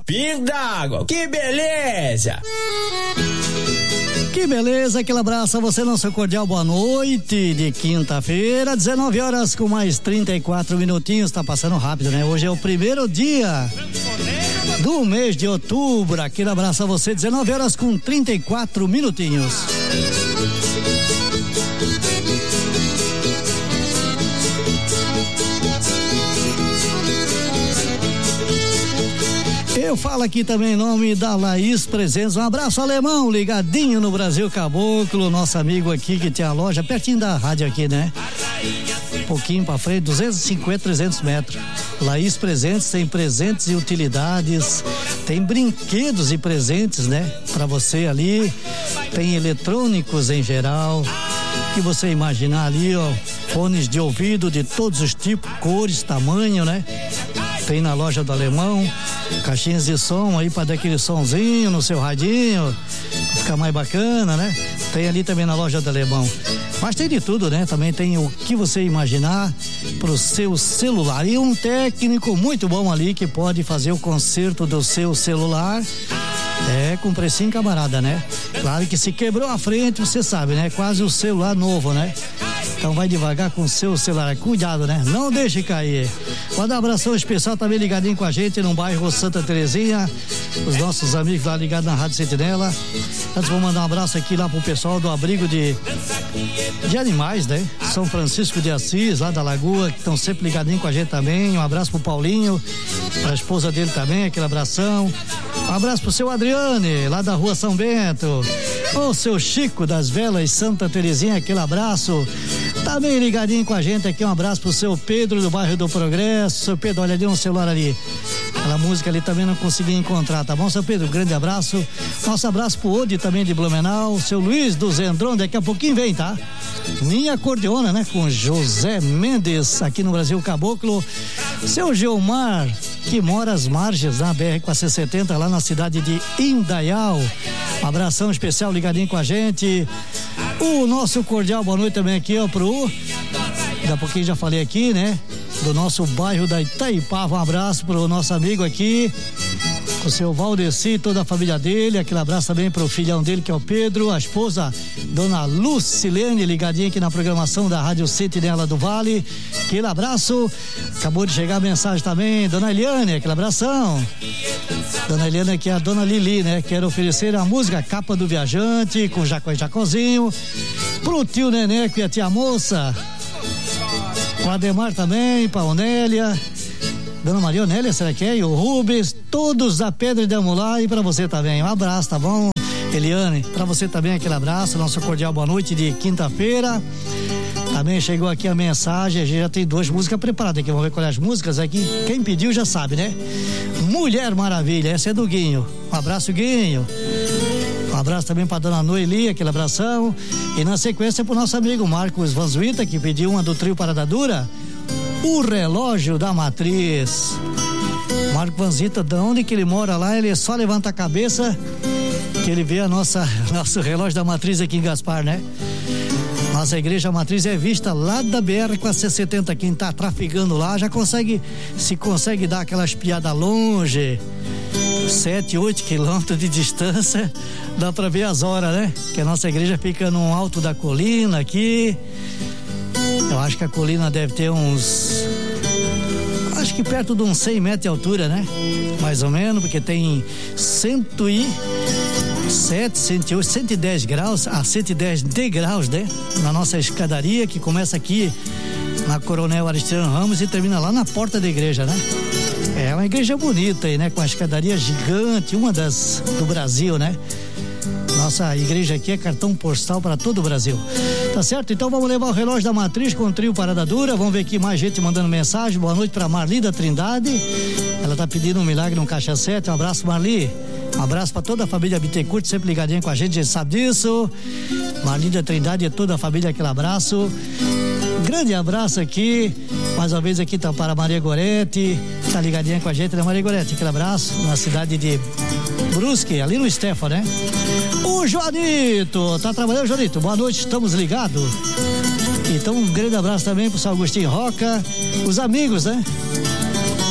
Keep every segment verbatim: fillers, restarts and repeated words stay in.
pingo d'água. Que beleza! Que beleza, aquele abraço a você, nosso cordial boa noite de quinta-feira, dezenove horas com mais trinta e quatro minutinhos, tá passando rápido, né? Hoje é o primeiro dia do mês de outubro, aquele abraço a você, dezenove horas com trinta e quatro minutinhos. Eu falo aqui também em nome da Laís Presentes. Um abraço, alemão, ligadinho no Brasil Caboclo, nosso amigo aqui que tem a loja pertinho da rádio aqui, né? Um pouquinho pra frente, duzentos e cinquenta, trezentos metros. Laís Presentes tem presentes e utilidades, tem brinquedos e presentes, né? Pra você ali, tem eletrônicos em geral, que você imaginar ali, ó, fones de ouvido de todos os tipos, cores, tamanho, né? Tem na loja do alemão, caixinhas de som aí para dar aquele sonzinho no seu radinho, ficar mais bacana, né? Tem ali também na loja do alemão. Mas tem de tudo, né? Também tem o que você imaginar pro seu celular. E um técnico muito bom ali que pode fazer o conserto do seu celular. É, com precinho, camarada, né? Claro que se quebrou a frente, você sabe, né? Quase o celular novo, né? Então vai devagar com o seu celular, cuidado, né? Não deixe cair. Manda um abração especial também ligadinho com a gente no bairro Santa Terezinha, os nossos amigos lá ligados na Rádio Sentinela. Antes vou mandar um abraço aqui lá pro pessoal do abrigo de, de animais, né? São Francisco de Assis, lá da Lagoa, que estão sempre ligadinho com a gente também. Um abraço pro Paulinho, pra esposa dele também, aquele abração. Um abraço pro seu Adriane, lá da Rua São Bento. O seu Chico das Velas Santa Terezinha, aquele abraço. Também ligadinho com a gente aqui, um abraço pro seu Pedro do bairro do Progresso. Seu Pedro, olha ali um celular ali. Aquela música ali também não consegui encontrar, tá bom, seu Pedro? Grande abraço. Nosso abraço pro Odi também de Blumenau. Seu Luiz do Zendron, daqui a pouquinho vem, tá? Minha acordeona, né? Com José Mendes, aqui no Brasil Caboclo. Seu Geomar, que mora às margens da B R quatrocentos e setenta, lá na cidade de Indaial. Um abração especial ligadinho com a gente. O nosso cordial boa noite também aqui, ó, pro... Daqui a pouquinho já falei aqui, né? Do nosso bairro da Itaipava. Um abraço pro nosso amigo aqui, o seu Valdeci e toda a família dele. Aquele abraço também pro filhão dele, que é o Pedro, a esposa, dona Lucilene, ligadinha aqui na programação da Rádio Sentinela do Vale. Aquele abraço. Acabou de chegar a mensagem também, dona Eliane, aquele abração. Dona Eliane aqui é a dona Lili, né? Quero oferecer a música Capa do Viajante, com Jacó e Jacozinho. Pro tio Neneco e a tia Moça. O Ademar também, pra Onélia. Dona Maria Onélia, será que é? E o Rubens, todos da Pedra de Amulá, e pra você também. Um abraço, tá bom? Eliane, pra você também aquele abraço, nosso cordial boa noite de quinta-feira. Também chegou aqui a mensagem, a gente já tem duas músicas preparadas aqui, vamos recolher as músicas aqui, quem pediu já sabe, né? Mulher Maravilha, essa é do Guinho. Um abraço, Guinho. Um abraço também pra dona Noeli, aquele abração. E na sequência pro nosso amigo Marcos Vanzuita, que pediu uma do trio Parada Dura, O Relógio da Matriz. Marco Vanzita, de onde que ele mora lá, ele só levanta a cabeça que ele vê a nossa, nosso relógio da Matriz aqui em Gaspar, né? Nossa igreja matriz é vista lá da B R quatrocentos e setenta. Quem tá trafegando lá já consegue, se consegue dar aquela espiada longe, sete, oito quilômetros de distância, dá pra ver as horas, né? Que a nossa igreja fica no alto da colina aqui. Eu acho que a colina deve ter uns, acho que perto de uns cem metros de altura, né? Mais ou menos, porque tem cento e sete, cento e oito, cento e dez graus, a cento e dez degraus, né? Na nossa escadaria, que começa aqui na Coronel Aristiano Ramos e termina lá na porta da igreja, né? É uma igreja bonita aí, né? Com a escadaria gigante, uma das do Brasil, né? Nossa igreja aqui é cartão postal para todo o Brasil. Tá certo? Então vamos levar o relógio da Matriz com o trio Parada Dura. Vamos ver aqui mais gente mandando mensagem. Boa noite para Marli da Trindade. Ela tá pedindo um milagre no Caixa sete. Um abraço, Marli. Um abraço para toda a família Bittencourt, sempre ligadinha com a gente, a gente sabe disso. Marli da Trindade e toda a família, aquele abraço. Grande abraço aqui. Mais uma vez aqui tá para a Maria Goretti. Tá ligadinha com a gente, né, Maria Goretti? Aquele abraço. Na cidade de Brusque, ali no Stefan, né? O Joanito, tá trabalhando, Joanito? Boa noite, estamos ligados. Então um grande abraço também pro seu Agostinho Roca, os amigos, né?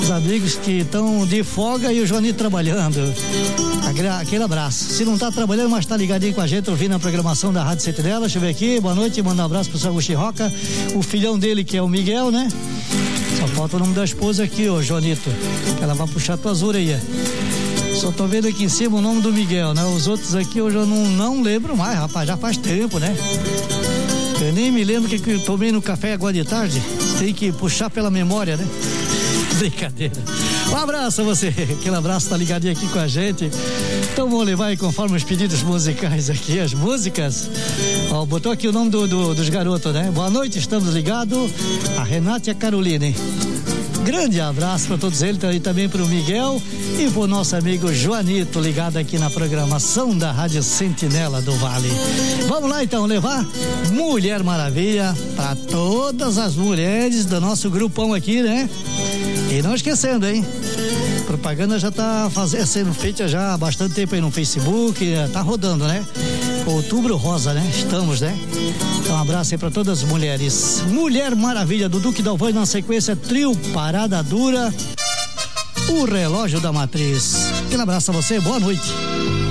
Os amigos que estão de folga e o Joanito trabalhando. Aquele abraço. Se não está trabalhando, mas está ligadinho com a gente, ouvindo a programação da Rádio Sentinela. Deixa eu ver aqui. Boa noite. Manda um abraço pro seu Agostinho Roca. O filhão dele, que é o Miguel, né? Só falta o nome da esposa aqui, ô Joanito. Que ela vai puxar tuas orelhas. Só tô vendo aqui em cima o nome do Miguel, né? Os outros aqui eu já não, não lembro mais, rapaz. Já faz tempo, né? Eu nem me lembro que, que eu tomei no café agora de tarde. Tem que puxar pela memória, né? Brincadeira. Um abraço a você. Aquele abraço, tá ligadinho aqui com a gente. Então vamos levar aí conforme os pedidos musicais aqui, as músicas. Ó, botou aqui o nome do, do, dos garotos, né? Boa noite, estamos ligados. A Renata e a Caroline. Grande abraço para todos eles e também para o Miguel e para o nosso amigo Joanito, ligado aqui na programação da Rádio Sentinela do Vale. Vamos lá então levar Mulher Maravilha para todas as mulheres do nosso grupão aqui, né? E não esquecendo, hein? Propaganda já tá fazendo, sendo feita já há bastante tempo aí no Facebook, tá rodando, né? Outubro Rosa, né? Estamos, né? Então um abraço aí pra todas as mulheres. Mulher Maravilha do Duque Dalvan, na sequência Trio Parada Dura, o Relógio da Matriz. Aquele abraço a você, boa noite.